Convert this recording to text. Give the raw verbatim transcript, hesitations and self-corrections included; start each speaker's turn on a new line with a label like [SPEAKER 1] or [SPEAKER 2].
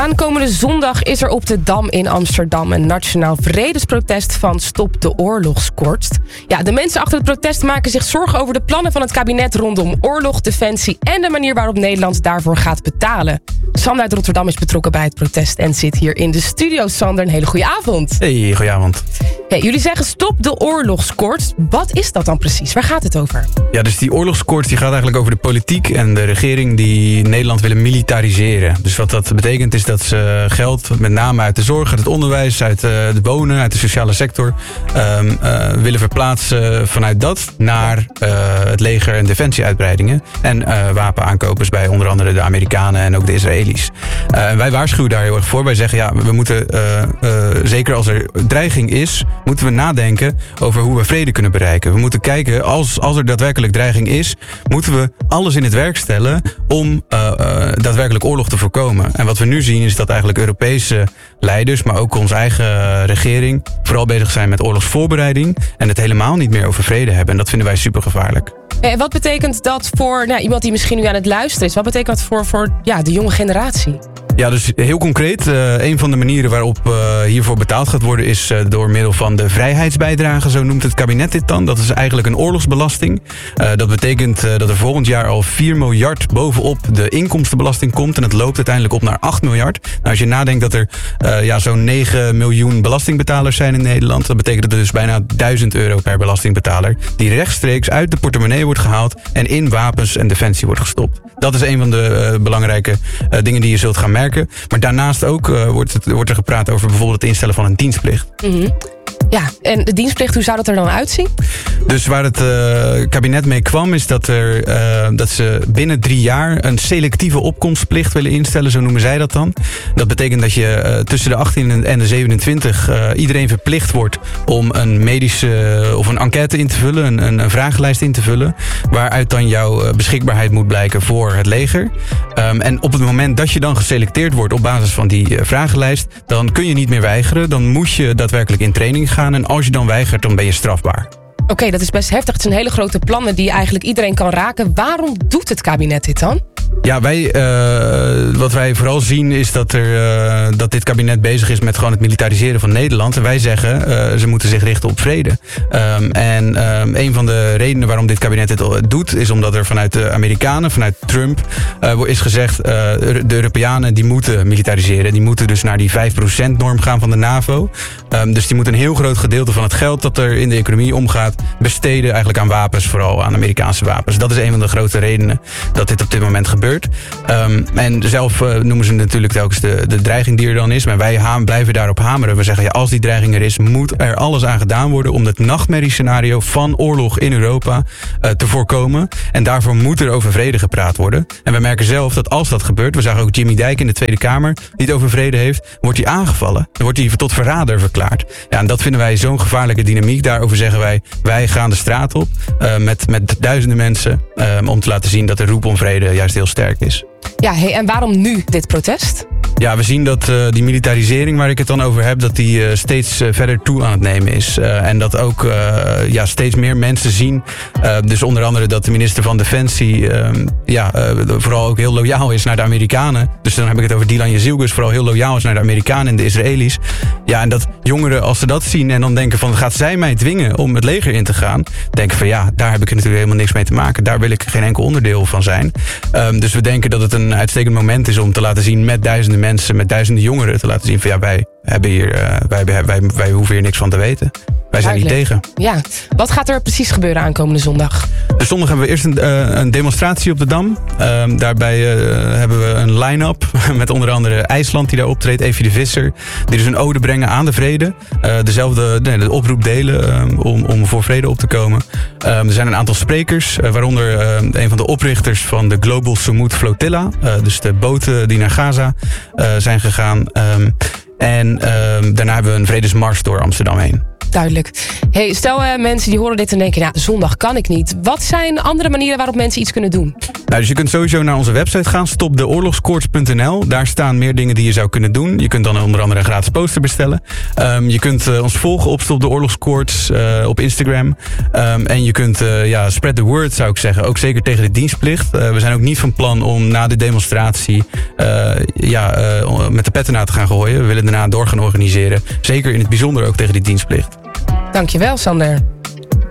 [SPEAKER 1] Aankomende zondag is er op de Dam in Amsterdam een nationaal vredesprotest van Stop de Oorlogskorst. Ja, de mensen achter het protest maken zich zorgen over de plannen van het kabinet rondom oorlog, defensie en de manier waarop Nederland daarvoor gaat betalen. Sander uit Rotterdam is betrokken bij het protest en zit hier in de studio. Sander, een hele goede avond.
[SPEAKER 2] Hey, goedenavond.
[SPEAKER 1] Hey, jullie zeggen stop de oorlogskorst. Wat is dat dan precies? Waar gaat het over?
[SPEAKER 2] Ja, dus die oorlogskorst die gaat eigenlijk over de politiek en de regering die Nederland willen militariseren. Dus wat dat betekent is dat ze geld, met name uit de zorg, uit het onderwijs, uit uh, de wonen, uit de sociale sector, um, uh, willen verplaatsen vanuit dat naar uh, het leger en defensieuitbreidingen. En uh, wapenaankopers bij onder andere de Amerikanen en ook de Israëli's. Uh, wij waarschuwen daar heel erg voor. Wij zeggen, ja, we moeten, uh, uh, zeker als er dreiging is, moeten we nadenken over hoe we vrede kunnen bereiken. We moeten kijken, als, als er daadwerkelijk dreiging is, moeten we alles in het werk stellen om uh, uh, daadwerkelijk oorlog te voorkomen. En wat we nu zien is dat eigenlijk Europese leiders, maar ook onze eigen regering, vooral bezig zijn met oorlogsvoorbereiding en het helemaal niet meer over vrede hebben. En dat vinden wij super gevaarlijk.
[SPEAKER 1] En wat betekent dat voor nou, iemand die misschien nu aan het luisteren is? Wat betekent dat voor, voor ja, de jonge generatie?
[SPEAKER 2] Ja, dus heel concreet, uh, een van de manieren waarop uh, hiervoor betaald gaat worden is uh, door middel van de vrijheidsbijdrage, zo noemt het kabinet dit dan. Dat is eigenlijk een oorlogsbelasting. Uh, dat betekent uh, dat er volgend jaar al vier miljard bovenop de inkomstenbelasting komt en het loopt uiteindelijk op naar acht miljard. Nou, als je nadenkt dat er uh, ja, zo'n negen miljoen belastingbetalers zijn in Nederland, dat betekent dat er dus bijna duizend euro per belastingbetaler die rechtstreeks uit de portemonnee wordt gehaald en in wapens en defensie wordt gestopt. Dat is een van de uh, belangrijke uh, dingen die je zult gaan merken. Maar daarnaast ook uh, wordt, het, wordt er gepraat over bijvoorbeeld het instellen van een dienstplicht.
[SPEAKER 1] Mm-hmm. Ja, en de dienstplicht, hoe zou dat er dan uitzien?
[SPEAKER 2] Dus waar het uh, kabinet mee kwam is dat, er, uh, dat ze binnen drie jaar een selectieve opkomstplicht willen instellen, zo noemen zij dat dan. Dat betekent dat je uh, tussen de achttien en de zevenentwintig uh, iedereen verplicht wordt om een medische uh, of een enquête in te vullen, een, een, een vragenlijst in te vullen, waaruit dan jouw uh, beschikbaarheid moet blijken voor het leger. Um, en op het moment dat je dan geselecteerd wordt op basis van die uh, vragenlijst, dan kun je niet meer weigeren, dan moet je daadwerkelijk in training gaan. En als je dan weigert, dan ben je strafbaar.
[SPEAKER 1] Oké, okay, dat is best heftig. Het zijn hele grote plannen die eigenlijk iedereen kan raken. Waarom doet het kabinet dit dan?
[SPEAKER 2] Ja, wij, uh, wat wij vooral zien is dat, er, uh, dat dit kabinet bezig is met gewoon het militariseren van Nederland. En wij zeggen, uh, ze moeten zich richten op vrede. Um, en um, een van de redenen waarom dit kabinet dit doet, is omdat er vanuit de Amerikanen, vanuit Trump, uh, is gezegd, uh, de Europeanen die moeten militariseren. Die moeten dus naar die vijf procent norm gaan van de NAVO. Um, dus die moeten een heel groot gedeelte van het geld dat er in de economie omgaat besteden eigenlijk aan wapens, vooral aan Amerikaanse wapens. Dat is een van de grote redenen dat dit op dit moment gebeurt. Um, en zelf uh, noemen ze natuurlijk telkens de, de dreiging die er dan is. Maar wij ha- blijven daarop hameren. We zeggen, ja, als die dreiging er is, moet er alles aan gedaan worden om het nachtmerriescenario van oorlog in Europa uh, te voorkomen. En daarvoor moet er over vrede gepraat worden. En we merken zelf dat als dat gebeurt, we zagen ook Jimmy Dijk in de Tweede Kamer, die het over vrede heeft, wordt hij aangevallen. Dan wordt hij tot verrader verklaard. Ja, en dat vinden wij zo'n gevaarlijke dynamiek. Daarover zeggen wij, wij gaan de straat op uh, met, met duizenden mensen uh, om te laten zien dat de roep om vrede juist heel sterk is.
[SPEAKER 1] Ja, hey, en waarom nu dit protest?
[SPEAKER 2] Ja, we zien dat uh, die militarisering waar ik het dan over heb, dat die uh, steeds uh, verder toe aan het nemen is. Uh, en dat ook uh, ja, steeds meer mensen zien. Uh, dus onder andere dat de minister van Defensie uh, ja, uh, vooral ook heel loyaal is naar de Amerikanen. Dus dan heb ik het over Dylan Jezielgus, vooral heel loyaal is naar de Amerikanen en de Israëli's. Ja, en dat jongeren, als ze dat zien en dan denken van, gaat zij mij dwingen om het leger in te gaan? Denken van, ja, daar heb ik natuurlijk helemaal niks mee te maken. Daar wil ik geen enkel onderdeel van zijn. Um, dus we denken dat het een uitstekend moment is om te laten zien met duizenden mensen, met duizenden jongeren, te laten zien van, ja, wij hebben hier, uh, wij, wij, wij, wij hoeven hier niks van te weten. Wij zijn niet tegen.
[SPEAKER 1] Ja. Wat gaat er precies gebeuren aankomende zondag?
[SPEAKER 2] Dus zondag hebben we eerst een, uh, een demonstratie op de Dam. Um, daarbij uh, hebben we een line-up met onder andere IJsland die daar optreedt, Evie de Visser, die dus een ode brengen aan de vrede. Uh, dezelfde nee, de oproep delen um, om, om voor vrede op te komen. Um, er zijn een aantal sprekers, uh, waaronder uh, een van de oprichters van de Global Sumud Flotilla. Uh, dus de boten die naar Gaza uh, zijn gegaan. Um, en uh, daarna hebben we een vredesmars door Amsterdam heen.
[SPEAKER 1] Duidelijk. Hey, stel uh, mensen die horen dit en denken, nou, zondag kan ik niet. Wat zijn andere manieren waarop mensen iets kunnen doen?
[SPEAKER 2] Nou, dus je kunt sowieso naar onze website gaan, stop de oorlogskoorts punt n l. Daar staan meer dingen die je zou kunnen doen. Je kunt dan onder andere een gratis poster bestellen. Um, je kunt uh, ons volgen op Stop de Oorlogskoorts uh, op Instagram. Um, en je kunt uh, ja, spread the word, zou ik zeggen. Ook zeker tegen de dienstplicht. Uh, we zijn ook niet van plan om na de demonstratie uh, ja, uh, met de petten na te gaan gooien. We willen daarna door gaan organiseren. Zeker in het bijzonder ook tegen die dienstplicht.
[SPEAKER 1] Dankjewel, Sander.